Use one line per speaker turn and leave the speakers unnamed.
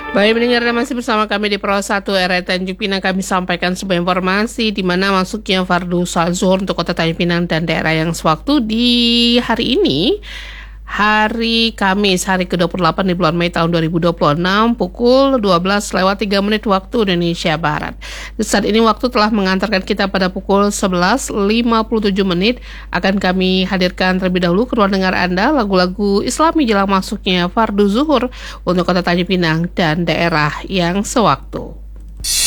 Baik pendengar, dan masih bersama kami di Pro 1 RRI Tanjung Pinang. Kami sampaikan sebuah informasi di mana masuknya fardu salat zuhur untuk kota Tanjung Pinang dan daerah yang sewaktu di hari ini, hari Kamis, hari ke-28 di bulan Mei tahun 2026, pukul 12:03 waktu Indonesia Barat. Saat ini waktu telah mengantarkan kita pada pukul 11:57. Akan kami hadirkan terlebih dahulu ke ruang dengar Anda lagu-lagu Islami jelang masuknya fardu zuhur untuk kota Tanjung Pinang dan daerah yang sewaktu.